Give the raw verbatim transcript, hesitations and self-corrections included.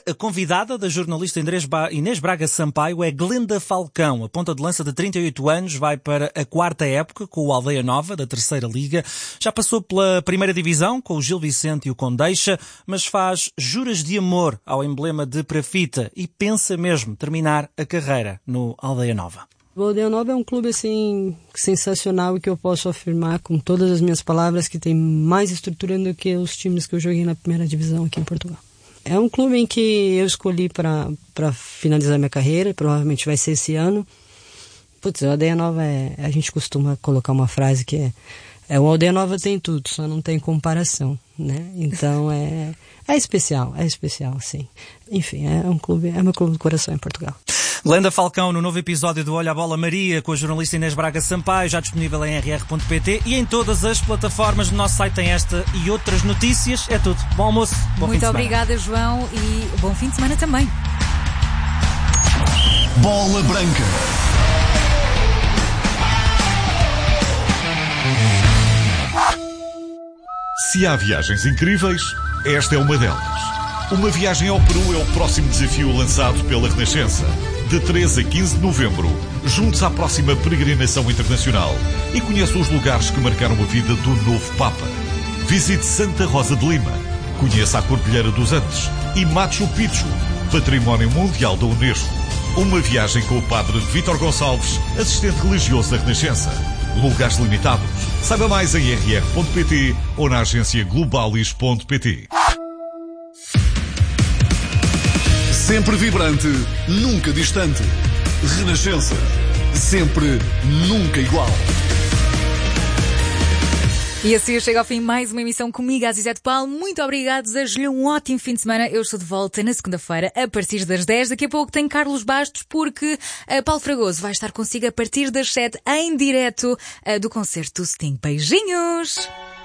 a convidada da jornalista Inês Braga Sampaio é Glenda Falcão. A ponta de lança de trinta e oito anos vai para a quarta época com o Aldeia Nova, da terceira Liga. Já passou pela primeira divisão com o Gil Vicente e o Condeixa, mas faz juras de amor ao emblema de Prafita e pensa mesmo terminar a carreira no Aldeia Nova. O Aldeia Nova é um clube assim sensacional e que eu posso afirmar com todas as minhas palavras que tem mais estrutura do que os times que eu joguei na primeira divisão aqui em Portugal. É um clube em que eu escolhi para para finalizar minha carreira, provavelmente vai ser esse ano. Putz, o Aldeia Nova é, a gente costuma colocar uma frase que é, é o Aldeia Nova tem tudo, só não tem comparação, né? Então é é especial, é especial, sim. Enfim, é um clube, é meu clube do coração em Portugal. Glenda Falcão no novo episódio do Olha a Bola Maria com a jornalista Inês Braga Sampaio, já disponível em r r ponto p t e em todas as plataformas do nosso site tem esta e outras notícias. É tudo. Bom almoço, bom fim de semana. Muito obrigada, João, e bom fim de semana também. Bola Branca. Se há viagens incríveis, esta é uma delas. Uma viagem ao Peru é o próximo desafio lançado pela Renascença. De treze a quinze de novembro, juntos à próxima peregrinação internacional e conheça os lugares que marcaram a vida do novo Papa. Visite Santa Rosa de Lima, conheça a Cordilheira dos Andes e Machu Picchu, Património Mundial da Unesco. Uma viagem com o padre Vítor Gonçalves, assistente religioso da Renascença. Lugares limitados. Saiba mais em r r ponto p t ou na agência globalis ponto p t. Sempre vibrante, nunca distante. Renascença. Sempre, nunca igual. E assim chega ao fim mais uma emissão comigo, Azizé de Paulo. Muito obrigado, desejo-lhe um ótimo fim de semana. Eu estou de volta na segunda-feira, a partir das dez. Daqui a pouco tem Carlos Bastos, porque uh, Paulo Fragoso vai estar consigo a partir das sete, em direto uh, do concerto do Sting. Beijinhos!